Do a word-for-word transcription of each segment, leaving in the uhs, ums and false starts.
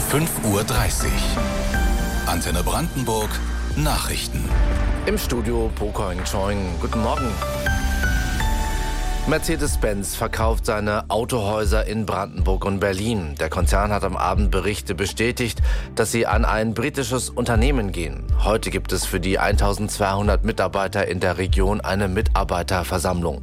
fünf Uhr dreißig. Antenne Brandenburg, Nachrichten. Im Studio Pokoing Choing. Guten Morgen. Mercedes-Benz verkauft seine Autohäuser in Brandenburg und Berlin. Der Konzern hat am Abend Berichte bestätigt, dass sie an ein britisches Unternehmen gehen. Heute gibt es für die eintausendzweihundert Mitarbeiter in der Region eine Mitarbeiterversammlung.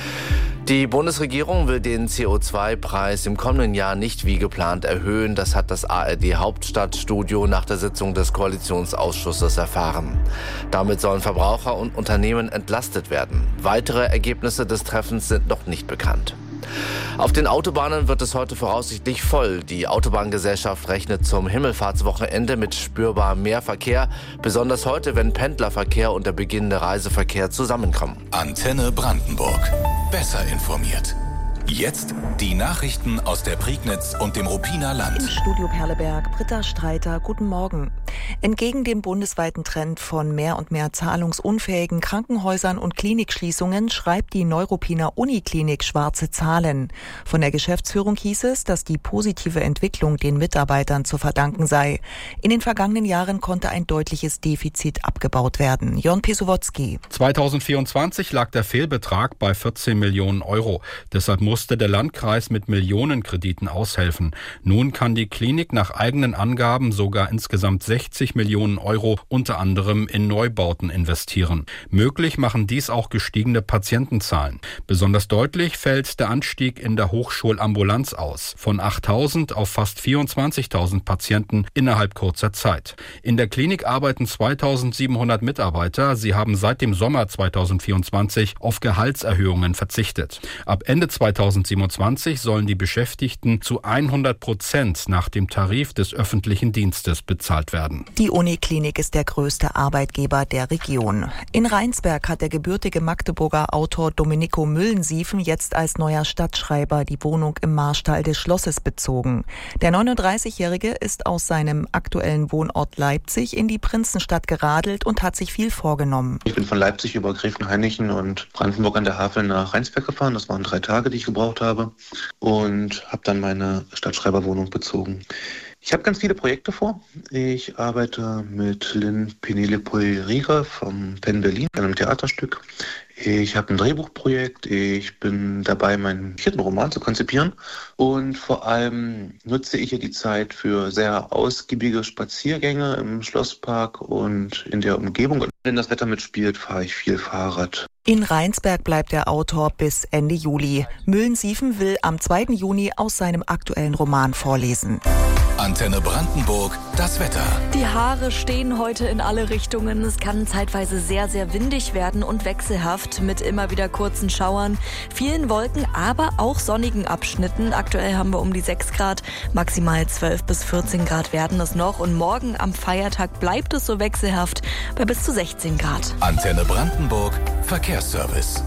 Die Bundesregierung will den C O zwei Preis im kommenden Jahr nicht wie geplant erhöhen. Das hat das A R D-Hauptstadtstudio nach der Sitzung des Koalitionsausschusses erfahren. Damit sollen Verbraucher und Unternehmen entlastet werden. Weitere Ergebnisse des Treffens sind noch nicht bekannt. Auf den Autobahnen wird es heute voraussichtlich voll. Die Autobahngesellschaft rechnet zum Himmelfahrtswochenende mit spürbar mehr Verkehr, besonders heute, wenn Pendlerverkehr und der beginnende Reiseverkehr zusammenkommen. Antenne Brandenburg. Besser informiert. Jetzt die Nachrichten aus der Prignitz und dem Ruppiner Land. Im Studio Perleberg, Britta Streiter, guten Morgen. Entgegen dem bundesweiten Trend von mehr und mehr zahlungsunfähigen Krankenhäusern und Klinikschließungen schreibt die Neuruppiner Uniklinik schwarze Zahlen. Von der Geschäftsführung hieß es, dass die positive Entwicklung den Mitarbeitern zu verdanken sei. In den vergangenen Jahren konnte ein deutliches Defizit abgebaut werden. Jon Pesowotzki. zweitausendvierundzwanzig lag der Fehlbetrag bei vierzehn Millionen Euro. Deshalb musste der Landkreis mit Millionenkrediten aushelfen. Nun kann die Klinik nach eigenen Angaben sogar insgesamt sechzig Millionen Euro unter anderem in Neubauten investieren. Möglich machen dies auch gestiegene Patientenzahlen. Besonders deutlich fällt der Anstieg in der Hochschulambulanz aus. Von achttausend auf fast vierundzwanzigtausend Patienten innerhalb kurzer Zeit. In der Klinik arbeiten zweitausendsiebenhundert Mitarbeiter. Sie haben seit dem Sommer zweitausendvierundzwanzig auf Gehaltserhöhungen verzichtet. Ab Ende zweitausendsiebenundzwanzig sollen die Beschäftigten zu hundert Prozent nach dem Tarif des öffentlichen Dienstes bezahlt werden. Die Uniklinik ist der größte Arbeitgeber der Region. In Rheinsberg hat der gebürtige Magdeburger Autor Domenico Müllensiefen jetzt als neuer Stadtschreiber die Wohnung im Marstall des Schlosses bezogen. Der neununddreißigjährige ist aus seinem aktuellen Wohnort Leipzig in die Prinzenstadt geradelt und hat sich viel vorgenommen. Ich bin von Leipzig über Gräfenhainichen und Brandenburg an der Havel nach Rheinsberg gefahren. Das waren drei Tage, die ich gebraucht habe, und habe dann meine Stadtschreiberwohnung bezogen. Ich habe ganz viele Projekte vor. Ich arbeite mit Lynn Penelope-Rieger vom Penn Berlin, einem Theaterstück. Ich habe ein Drehbuchprojekt. Ich bin dabei, meinen vierten Roman zu konzipieren. Und vor allem nutze ich hier die Zeit für sehr ausgiebige Spaziergänge im Schlosspark und in der Umgebung. Und wenn das Wetter mitspielt, fahre ich viel Fahrrad. In Rheinsberg bleibt der Autor bis Ende Juli. Müllensiefen will am zweiten Juni aus seinem aktuellen Roman vorlesen. Antenne Brandenburg, das Wetter. Die Haare stehen heute in alle Richtungen. Es kann zeitweise sehr, sehr windig werden und wechselhaft mit immer wieder kurzen Schauern, vielen Wolken, aber auch sonnigen Abschnitten. Aktuell haben wir um die sechs Grad, maximal zwölf bis vierzehn Grad werden es noch. Und morgen am Feiertag bleibt es so wechselhaft bei bis zu sechzehn Grad. Antenne Brandenburg, Verkehrsservice.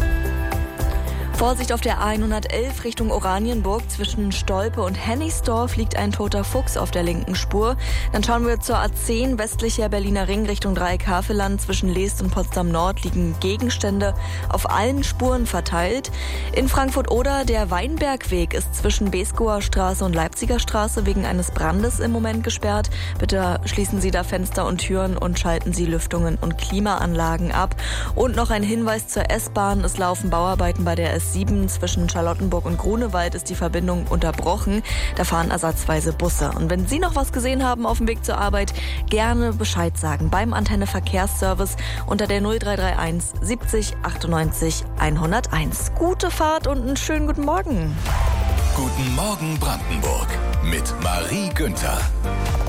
Vorsicht auf der A hundertelf Richtung Oranienburg. Zwischen Stolpe und Hennigsdorf liegt ein toter Fuchs auf der linken Spur. Dann schauen wir zur A zehn westlicher Berliner Ring Richtung Dreieck-Havelland. Zwischen Leest und Potsdam Nord liegen Gegenstände auf allen Spuren verteilt. In Frankfurt-Oder der Weinbergweg ist zwischen Beeskower Straße und Leipziger Straße wegen eines Brandes im Moment gesperrt. Bitte schließen Sie da Fenster und Türen und schalten Sie Lüftungen und Klimaanlagen ab. Und noch ein Hinweis zur S-Bahn. Es laufen Bauarbeiten bei der S sieben. Zwischen Charlottenburg und Grunewald ist die Verbindung unterbrochen. Da fahren ersatzweise Busse. Und wenn Sie noch was gesehen haben auf dem Weg zur Arbeit, gerne Bescheid sagen beim Antenne Verkehrsservice unter der null drei drei eins siebzig achtundneunzig hunderteins. Gute Fahrt und einen schönen guten Morgen. Guten Morgen Brandenburg mit Marie Günther.